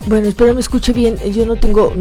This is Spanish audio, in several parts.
Bueno, espero me escuche bien. Yo no tengo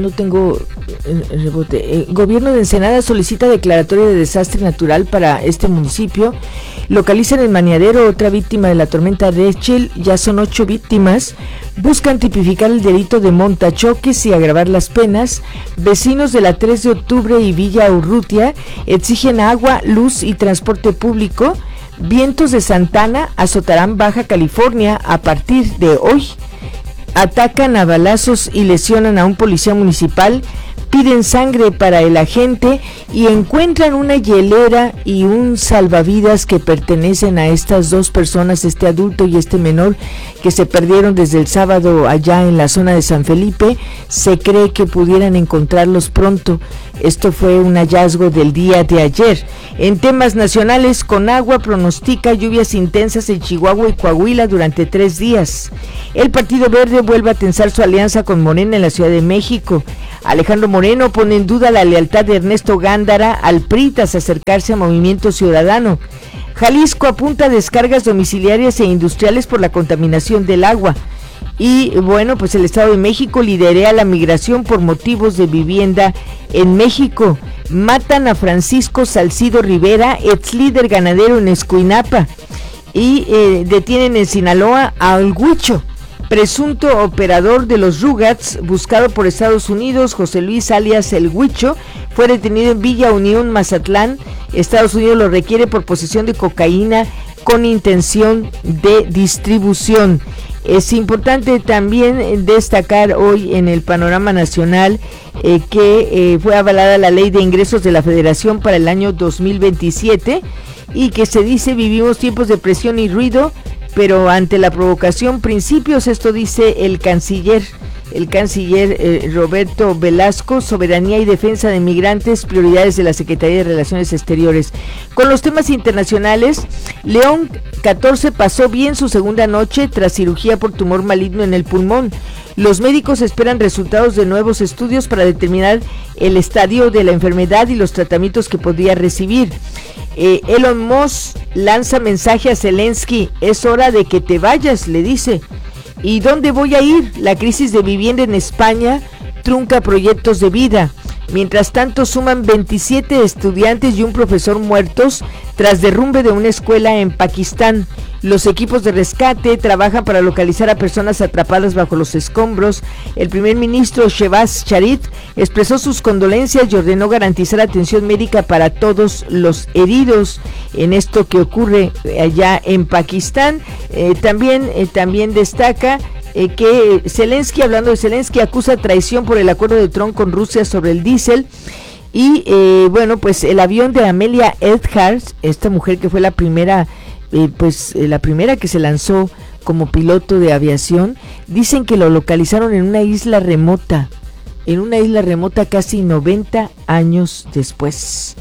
rebote. Gobierno de Ensenada solicita declaratoria de desastre natural para este municipio. Localizan en Maniadero otra víctima de la tormenta Rachel. Ya son 8 víctimas. Buscan tipificar el delito de montachoques y agravar las penas. Vecinos de la 3 de octubre y Villa Urrutia exigen agua, luz y transporte público. Vientos de Santana azotarán Baja California a partir de hoy. Atacan a balazos y lesionan a un policía municipal, piden sangre para el agente y encuentran una hielera y un salvavidas que pertenecen a estas dos personas, este adulto y este menor, que se perdieron desde el sábado allá en la zona de San Felipe. Se cree que pudieran encontrarlos pronto. Esto fue un hallazgo del día de ayer. En temas nacionales, Conagua pronostica lluvias intensas en Chihuahua y Coahuila durante 3 días. El Partido Verde vuelve a tensar su alianza con Morena en la Ciudad de México. Alejandro Moreno pone en duda la lealtad de Ernesto Gándara al PRI tras acercarse a Movimiento Ciudadano. Jalisco apunta a descargas domiciliarias e industriales por la contaminación del agua. Y bueno, pues el Estado de México liderea la migración por motivos de vivienda en México. Matan a Francisco Salcido Rivera, ex líder ganadero en Escuinapa. Y detienen en Sinaloa al Huicho, presunto operador de los Rugrats, buscado por Estados Unidos. José Luis alias El Huicho fue detenido en Villa Unión, Mazatlán. Estados Unidos lo requiere por posesión de cocaína con intención de distribución. Es importante también destacar hoy en el panorama nacional que fue avalada la Ley de Ingresos de la Federación para el año 2027 y que se dice vivimos tiempos de presión y ruido, pero ante la provocación, principios. Esto dice el canciller Roberto Velasco. Soberanía y defensa de migrantes, prioridades de la Secretaría de Relaciones Exteriores. Con los temas internacionales, León 14 pasó bien su segunda noche tras cirugía por tumor maligno en el pulmón. Los médicos esperan resultados de nuevos estudios para determinar el estadio de la enfermedad y los tratamientos que podría recibir. Elon Musk lanza mensaje a Zelensky: es hora de que te vayas, le dice. ¿Y dónde voy a ir? La crisis de vivienda en España trunca proyectos de vida. Mientras tanto, suman 27 estudiantes y un profesor muertos tras derrumbe de una escuela en Pakistán. Los equipos de rescate trabajan para localizar a personas atrapadas bajo los escombros. El primer ministro Shehbaz Sharif expresó sus condolencias y ordenó garantizar atención médica para todos los heridos en esto que ocurre allá en Pakistán. También destaca que Zelensky, hablando de Zelensky, acusa traición por el acuerdo de Trump con Rusia sobre el diésel. Y bueno, pues el avión de Amelia Earhart, esta mujer que fue la primera que se lanzó como piloto de aviación, dicen que lo localizaron en una isla remota casi 90 años después.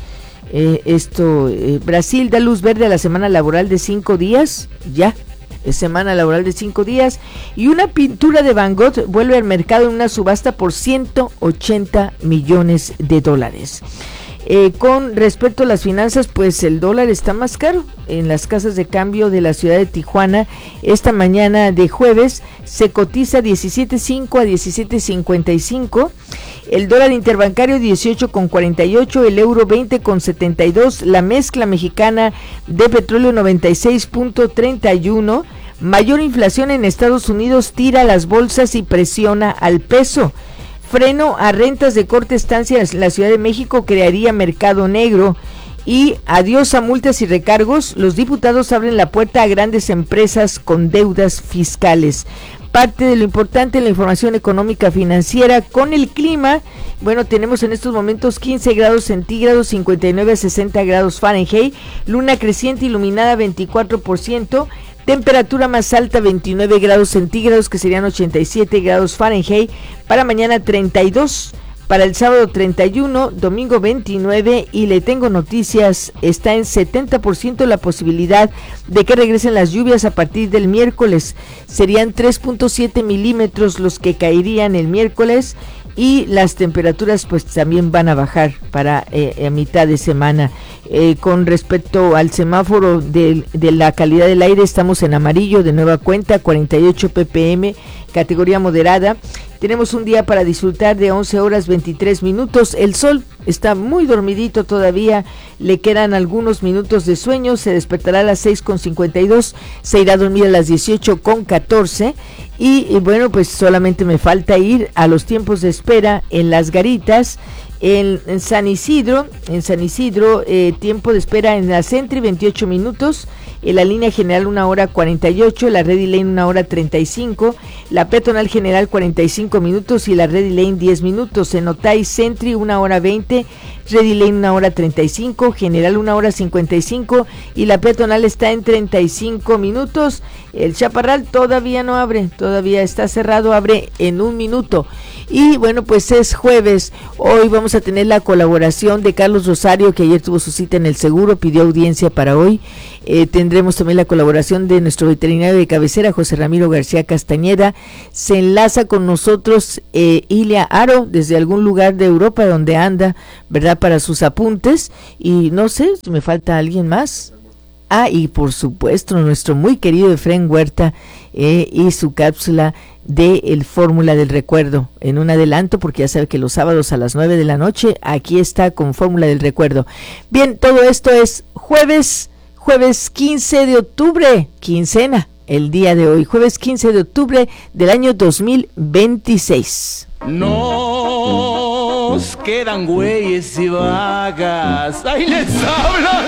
Brasil da luz verde a la semana laboral de 5 días, ya. Es semana laboral de 5 días. Y una pintura de Van Gogh vuelve al mercado en una subasta por $180 millones. Con respecto a las finanzas, pues el dólar está más caro en las casas de cambio de la ciudad de Tijuana. Esta mañana de jueves se cotiza 17.5 a 17.55. El dólar interbancario 18.48, el euro 20.72, la mezcla mexicana de petróleo 96.31. Mayor inflación en Estados Unidos tira las bolsas y presiona al peso. Freno a rentas de corta estancia en la Ciudad de México crearía mercado negro. Y adiós a multas y recargos. Los diputados abren la puerta a grandes empresas con deudas fiscales. Parte de lo importante en la información económica financiera. Con el clima, bueno, tenemos en estos momentos 15 grados centígrados, 59 a 60 grados Fahrenheit, luna creciente iluminada 24%, temperatura más alta 29 grados centígrados, que serían 87 grados Fahrenheit, para mañana 32, para el sábado 31, domingo 29, y le tengo noticias, está en 70% la posibilidad de que regresen las lluvias a partir del miércoles. Serían 3.7 milímetros los que caerían el miércoles, y las temperaturas pues también van a bajar para a mitad de semana. Con respecto al semáforo de la calidad del aire, estamos en amarillo de nueva cuenta, 48 ppm, categoría moderada. Tenemos un día para disfrutar de 11 horas 23 minutos. El sol está muy dormidito todavía, le quedan algunos minutos de sueño, se despertará a las 6:52, se irá a dormir a las 18:14 y bueno, pues solamente me falta ir a los tiempos de espera en las garitas. En San Isidro, tiempo de espera en la Sentry 28 minutos, en la línea general 1 hora 48, la Ready Lane 1 hora 35, la peatonal general 45 minutos y la Ready Lane 10 minutos, en Otay Sentry 1 hora 20, Ready Lane 1 hora 35, general 1 hora 55 y la peatonal está en 35 minutos. El Chaparral todavía no abre, todavía está cerrado, abre en 1 minuto. Y bueno, pues es jueves, hoy vamos a tener la colaboración de Carlos Rosario, que ayer tuvo su cita en el seguro, pidió audiencia para hoy. Tendremos también la colaboración de nuestro veterinario de cabecera, José Ramiro García Castañeda. Se enlaza con nosotros Ilia Aro, desde algún lugar de Europa donde anda, ¿verdad?, para sus apuntes. Y no sé si me falta alguien más. Y por supuesto nuestro muy querido Efraín Huerta y su cápsula de el Fórmula del Recuerdo, en un adelanto, porque ya sabe que los sábados a las 9 de la noche aquí está con Fórmula del Recuerdo. Bien, todo esto es jueves 15 de octubre, quincena, el día de hoy, jueves 15 de octubre del año 2026. Nos quedan güeyes y vagas, ahí les hablan.